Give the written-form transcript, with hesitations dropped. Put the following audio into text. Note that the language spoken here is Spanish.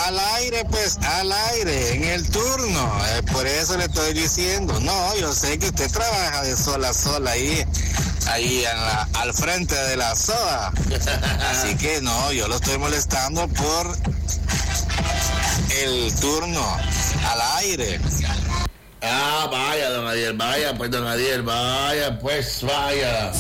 al aire, pues, al aire, en el turno. Por eso le estoy diciendo. No, yo sé que usted trabaja de sol a sol ahí al frente de la SOA. Así que no, yo lo estoy molestando por el turno al aire. Ah, vaya, don Adiel, vaya, pues, don Adiel, vaya, pues, vaya.